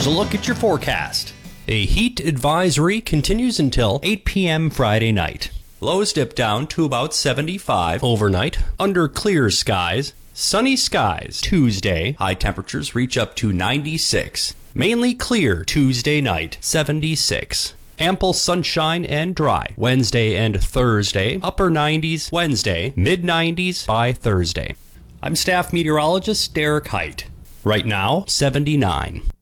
Here's a look at your forecast. A heat advisory continues until 8 p.m. Friday night. Lows dip down to about 75 overnight under clear skies. Sunny skies Tuesday. High temperatures reach up to 96. Mainly clear Tuesday night, 76. Ample sunshine and dry Wednesday and Thursday. Upper 90s Wednesday, mid 90s by Thursday. I'm staff meteorologist Derek Height. Right now, 79.